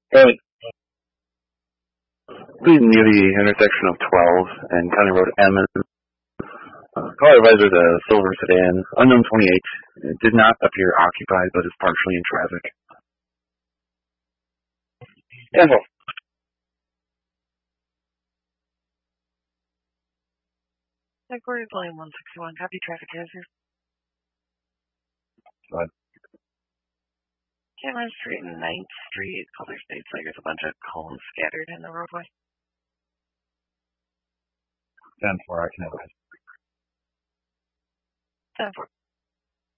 Right. Near the intersection of 12 and County Road M. Car advisor, the silver sedan, unknown 28, did not appear occupied, but is partially in traffic. Cancel. Headquarters line 161, copy traffic hazard. Cameron Street and 9th Street, color states like there's a bunch of cones scattered in the roadway. 10-4, I can have it. 10-4.